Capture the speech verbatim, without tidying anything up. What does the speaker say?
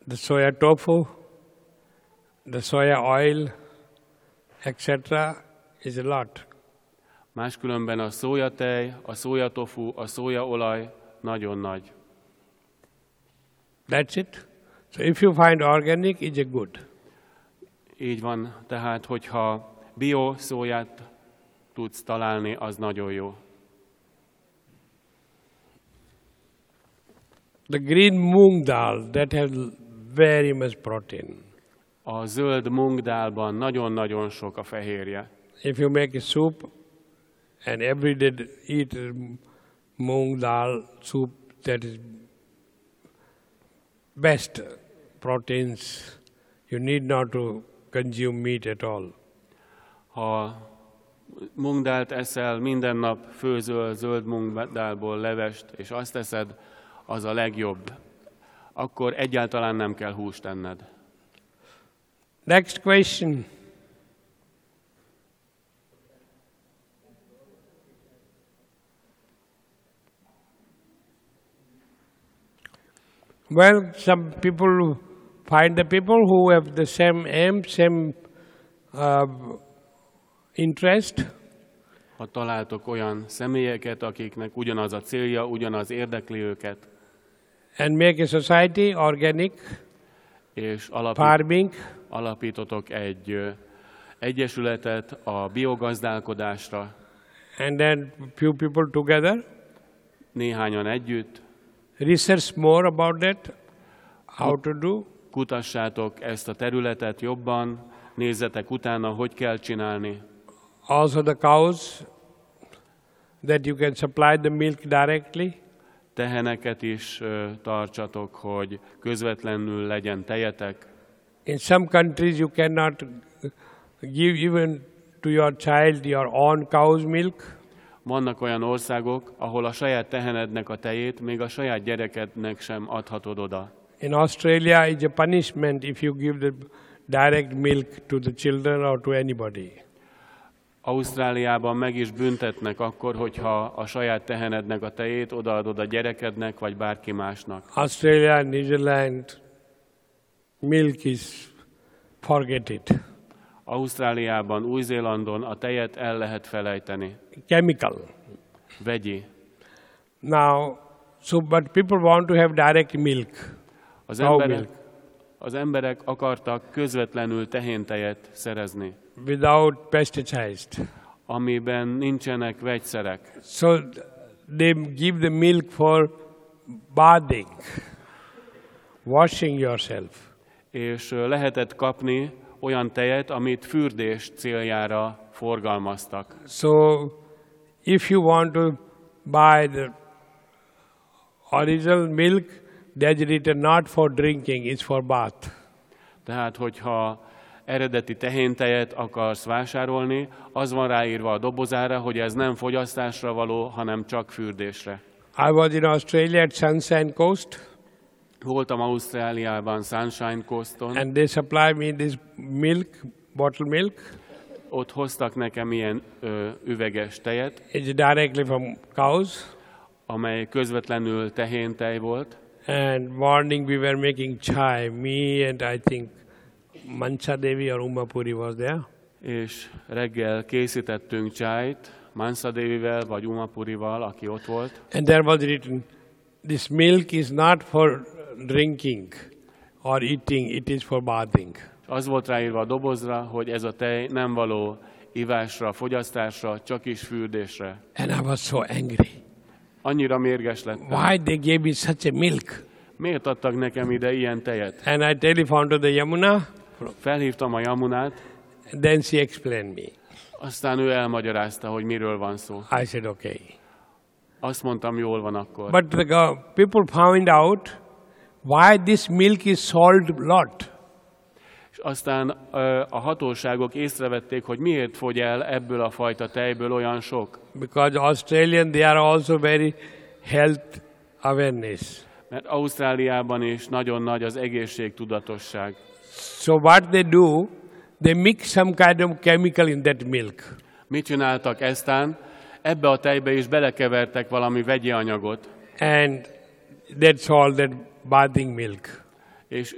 the soya tofu, the soya oil, et cetera is a lot. Máskülönben a szójatej, a szójatofu, a szójaolaj nagyon nagy. That's it. So if you find organic, it's a good. Így van, tehát hogyha bio szóját tudsz találni, az nagyon jó. The green moong dal, that has very much protein. A zöld mungdálban nagyon-nagyon sok a fehérje. If you make a soup and every day eat moong dal soup, that is best proteins. You need not to consume meat at all. Ha mungdált eszel, minden nap főzöl zöld mungdálból levest, és azt eszed, az a legjobb. Akkor egyáltalán nem kell húst enned. Next question. Well, some people find the people who have the same aim, same uh, interest. Ha találtok olyan személyeket, akiknek ugyanaz a célja, ugyanaz érdekli őket, and make a society organic és alapít, farming, alapítotok egy ö, egyesületet a biogazdálkodásra, and then few people together, néhányan együtt, research more about that, how to do, kutassátok ezt a területet jobban, nézzetek utána, hogy kell csinálni. also the cows, that you can supply the milk directly, Teheneket is ö, tartsatok, hogy közvetlenül legyen tejetek. in some countries you cannot give even to your child your own cow's milk. Vannak olyan országok, ahol a saját tehenednek a tejét még a saját gyerekednek sem adhatod oda. In Australia, it's a punishment if you give the direct milk to the children or to anybody. Ausztráliában meg is büntetnek akkor, hogyha a saját tehenednek a tejét odaadod a gyerekednek, vagy bárki másnak. Australia, New Zealand, milk is, forget it. Ausztráliában, Új-Zélandon a tejet el lehet felejteni. Chemical. Vegyi. Now, so but people want to have direct milk. Az Cow emberek, milk. az emberek akartak közvetlenül tehéntejet szerezni, Without pesticides. amiben nincsenek vegyszerek. So they give the milk for bathing, washing yourself. És ö, lehetett kapni olyan tejet, amit fürdés céljára forgalmaztak. So if you want to buy the original milk, that's written not for drinking, it's for bath. Tehát, hogyha eredeti tehéntejet akarsz vásárolni, az van ráírva a dobozára, hogy ez nem fogyasztásra való, hanem csak fürdésre. I was in Australia at Sunshine Coast, Voltam Ausztráliában, Sunshine Coaston, and they supply me this milk, bottle milk. ott hoztak nekem ilyen ö, üveges tejet, It's directly from cows. amely közvetlenül tehéntej volt, And morning we were making chai, me and I think Mansa Devi or Umapuri was there. és reggel készítettünk csájt Mansa Devivel vagy Umapurival, aki ott volt, And there was written, this milk is not for drinking or eating, it is for bathing. az volt ráírva a dobozra, hogy ez a tej nem való ivásra, fogyasztásra, csak is fürdésre. And I was so angry. Annyira mérges lettem. Why they gave me such a milk? Miért adtak nekem ide ilyen tejet? And I telephoned to the Yamuna, Felhívtam a Yamunát, and then she explained me. aztán ő elmagyarázta, hogy miről van szó. I said, okay. Azt mondtam, jól van akkor. But the go- people found out why this milk is sold lot. És aztán ö, a hatóságok észrevették, hogy miért fogy el ebből a fajta tejből olyan sok. Because Australian, they are also very health awareness. Mert Ausztráliában is nagyon nagy az egészségtudatosság. So what they do, they mix some kind of chemical in that milk. Mit csináltak eztán? Ebbe a tejbe is belekevertek valami vegyi anyagot, And that's all that bathing milk. és